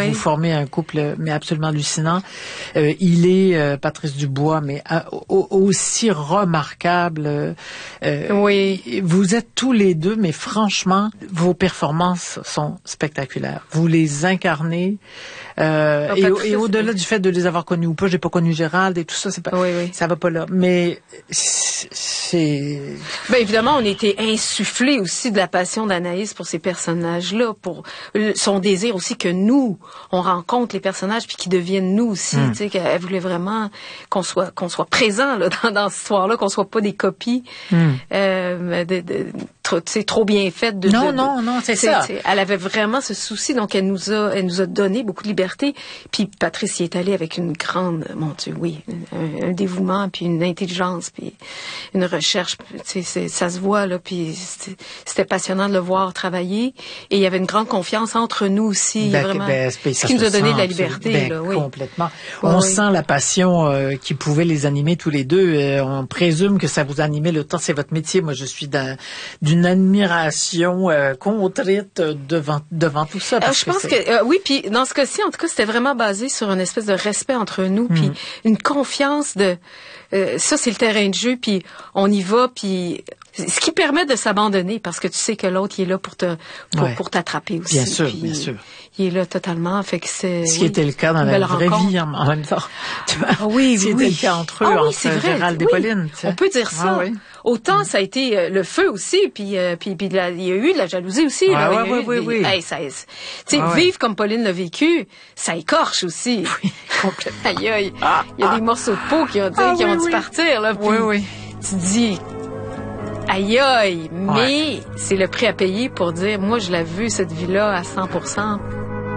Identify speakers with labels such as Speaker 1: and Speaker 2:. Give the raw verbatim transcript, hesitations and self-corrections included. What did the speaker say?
Speaker 1: oui.
Speaker 2: vous formez un couple mais absolument hallucinant. Euh, il est euh, Patrice Dubois, mais euh, aussi remarquable. Euh,
Speaker 1: oui.
Speaker 2: Vous êtes tous les deux, mais franchement, vos performances sont spectaculaires. Vous les incarnez. Euh, et, et au-delà du fait de les avoir connus ou pas, j'ai pas connu Gérald et tout ça, c'est pas,
Speaker 1: oui, oui.
Speaker 2: ça va pas là. Mais c'est.
Speaker 1: Ben évidemment, on était insufflé aussi de la passion d'Anaïs pour ces personnages-là, pour son désir aussi que nous, on rencontre les personnages puis qu'ils deviennent nous aussi. Mm. Tu sais, qu'elle voulait vraiment qu'on soit qu'on soit présent là dans, dans cette histoire-là, qu'on soit pas des copies. Mm. Euh, de, de, trop, trop bien faites. De,
Speaker 2: non,
Speaker 1: de,
Speaker 2: non, non, c'est ça.
Speaker 1: Elle avait vraiment ce souci, donc elle nous a, elle nous a donné beaucoup de liberté. Puis Patrice y est allé avec une grande, mon Dieu, oui, un, un dévouement, puis une intelligence, puis une recherche. Tu sais, ça se voit là, puis c'était, c'était passionnant de le voir travailler. Et il y avait une grande confiance entre nous aussi.
Speaker 2: Ben,
Speaker 1: vraiment,
Speaker 2: ben,
Speaker 1: ce qui nous a donné de la liberté.
Speaker 2: Ben,
Speaker 1: là, oui.
Speaker 2: Complètement.
Speaker 1: Ouais,
Speaker 2: on
Speaker 1: oui.
Speaker 2: sent la passion euh, qui pouvait les animer tous les deux. Euh, on présume que ça vous animait le temps. C'est votre métier. Moi, je suis d'un, d'une admiration euh, contrite devant devant tout ça.
Speaker 1: Parce euh, je pense que, que euh, oui. Puis dans ce cas-ci, en tout cas, c'était vraiment basé sur une espèce de respect entre nous, puis mm. une confiance de euh, ça, c'est le terrain de jeu, puis on y va, puis ce qui permet de s'abandonner parce que tu sais que l'autre il est là pour te pour, ouais. pour t'attraper aussi.
Speaker 2: Bien sûr,
Speaker 1: puis,
Speaker 2: bien sûr.
Speaker 1: Il est là totalement, fait que c'est.
Speaker 2: Ce qui
Speaker 1: oui,
Speaker 2: était le cas dans la vraie
Speaker 1: rencontre.
Speaker 2: vie en, en même temps. Tu vois,
Speaker 1: ah, oui,
Speaker 2: ce qui
Speaker 1: oui.
Speaker 2: était le cas entre eux,
Speaker 1: ah, oui,
Speaker 2: entre
Speaker 1: c'est vrai.
Speaker 2: Gérald
Speaker 1: oui.
Speaker 2: et Pauline. Tu sais.
Speaker 1: On peut dire ça.
Speaker 2: Ah, oui.
Speaker 1: Autant mm. ça a été euh, le feu aussi, puis euh, puis puis la, il y a eu de la jalousie aussi.
Speaker 2: Ah,
Speaker 1: là,
Speaker 2: ouais,
Speaker 1: il y a
Speaker 2: ouais,
Speaker 1: eu
Speaker 2: oui,
Speaker 1: des,
Speaker 2: oui.
Speaker 1: Hey, ça, tu sais,
Speaker 2: ah,
Speaker 1: vivre
Speaker 2: ouais.
Speaker 1: comme Pauline l'a vécu, ça écorche aussi.
Speaker 2: Oui, complètement.
Speaker 1: Aïe aïe.
Speaker 2: Ah,
Speaker 1: il y a
Speaker 2: ah.
Speaker 1: des morceaux de peau qui ont dit,
Speaker 2: ah,
Speaker 1: qui
Speaker 2: oui,
Speaker 1: ont dû
Speaker 2: oui.
Speaker 1: partir là. Puis
Speaker 2: oui, oui.
Speaker 1: Tu dis. Aïe aïe, mais
Speaker 2: ouais.
Speaker 1: c'est le prix à payer pour dire, moi je l'ai vu cette vie-là à cent pour cent,